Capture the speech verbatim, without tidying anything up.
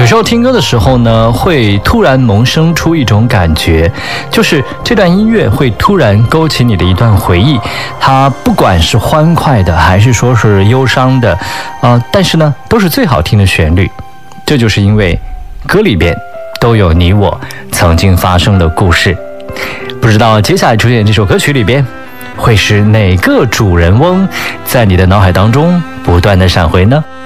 时候听歌的时候呢，会突然萌生出一种感觉，就是这段音乐会突然勾起你的一段回忆。它不管是欢快的，还是说是忧伤的，呃，但是呢，都是最好听的旋律。这就是因为歌里边都有你我曾经发生的故事。不知道接下来出现这首歌曲里边，会是哪个主人翁在你的脑海当中不断的闪回呢？